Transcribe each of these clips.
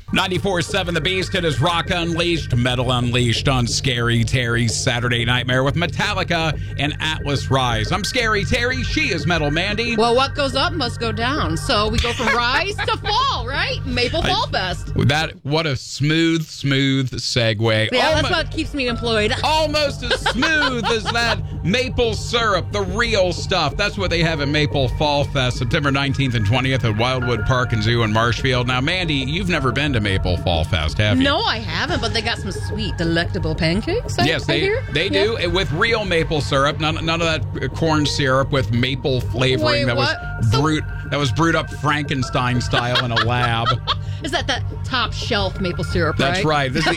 94.7 The Beast. It is Rock Unleashed, Metal Unleashed on Scary Terry's Saturday Nightmare with Metallica and Atlas Rise. I'm Scary Terry. She is Metal Mandy. Well, what goes up must go down. So we go from Rise to Fall, right? Maple Fall Fest. What a smooth segue. Yeah, that's what keeps me employed. Almost as smooth as that maple syrup, the real stuff. That's what they have at Maple Fall Fest, September 19th and 20th at Wildwood Park and Zoo in Marshfield. Now, Mandy, you've never been to Maple Fall Fest, have you? No, I haven't, but they got some sweet, delectable pancakes. Yes, they do, with real maple syrup. None of that corn syrup with maple flavoring. That was brewed up Frankenstein style in a lab. Is that top shelf maple syrup, That's right. This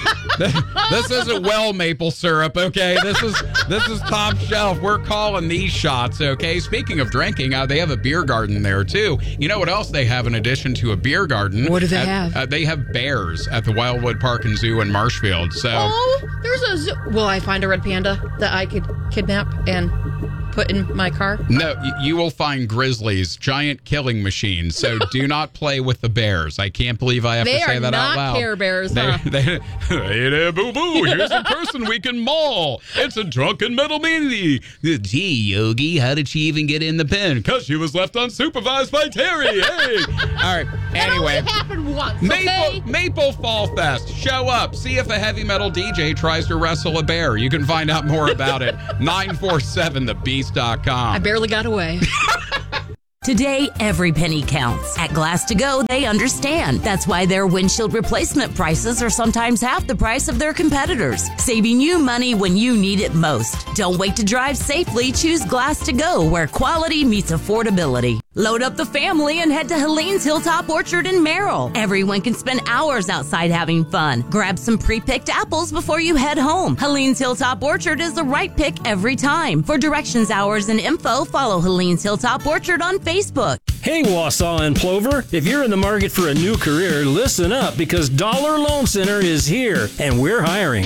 isn't well maple syrup, okay? This is top shelf. We're calling these shots, okay? Speaking of drinking, they have a beer garden there, too. You know what else they have in addition to a beer garden? What do they have? They have bears at the Wildwood Park and Zoo in Marshfield. So, there's a zoo. Will I find a red panda that I could kidnap and put in my car? No, you will find grizzlies, giant killing machines. So do not play with the bears. I can't believe I have to say that out loud. They are not Care Bears, huh? Hey there, boo-boo. Here's a person we can maul. It's a drunken metal meanie. Gee, Yogi, how did she even get in the pen? Because she was left unsupervised by Terry. Hey. All right. Anyway. That only happened once, okay? Maple Fall Fest. Show up. See if a heavy metal DJ tries to wrestle a bear. You can find out more about it. 947thebeast.com. I barely got away. Today, every penny counts. At Glass to Go, they understand. That's why their windshield replacement prices are sometimes half the price of their competitors, saving you money when you need it most. Don't wait to drive safely. Choose Glass to Go, where quality meets affordability. Load up the family and head to Helene's Hilltop Orchard in Merrill. Everyone can spend hours outside having fun. Grab some pre-picked apples before you head home. Helene's Hilltop Orchard is the right pick every time. For directions, hours, and info, follow Helene's Hilltop Orchard on Facebook. Hey, Wausau and Plover. If you're in the market for a new career, listen up, because Dollar Loan Center is here, and we're hiring.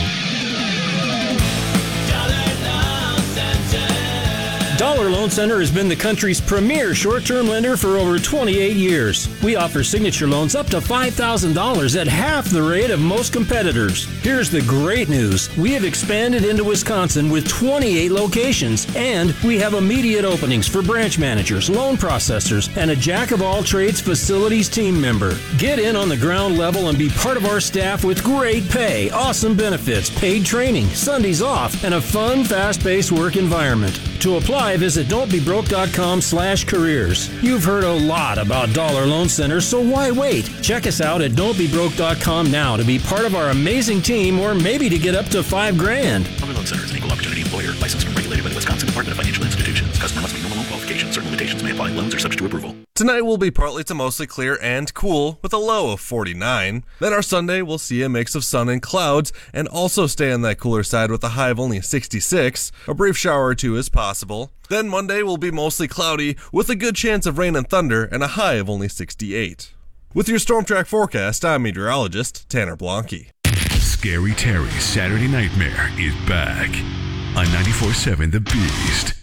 Dollar Loan Center has been the country's premier short-term lender for over 28 years. We offer signature loans up to $5,000 at half the rate of most competitors. Here's the great news. We have expanded into Wisconsin with 28 locations, and we have immediate openings for branch managers, loan processors, and a jack-of-all-trades facilities team member. Get in on the ground level and be part of our staff with great pay, awesome benefits, paid training, Sundays off, and a fun, fast-paced work environment. To apply, visit don'tbebroke.com/careers. You've heard a lot about Dollar Loan Center, so why wait? Check us out at don'tbebroke.com now to be part of our amazing team, or maybe to get up to $5,000. Dollar Loan Center is an equal opportunity employer, licensed and regulated by the Wisconsin Department of Financial Institutions. Customer must meet normal loan qualifications. Certain limitations may apply. Loans are subject to approval. Tonight will be partly to mostly clear and cool with a low of 49. Then our Sunday will see a mix of sun and clouds and also stay on that cooler side with a high of only 66. A brief shower or two is possible. Then Monday will be mostly cloudy with a good chance of rain and thunder and a high of only 68. With your Storm Track forecast, I'm meteorologist Tanner Blanke. Scary Terry's Saturday Nightmare is back on 94.7 The Beast.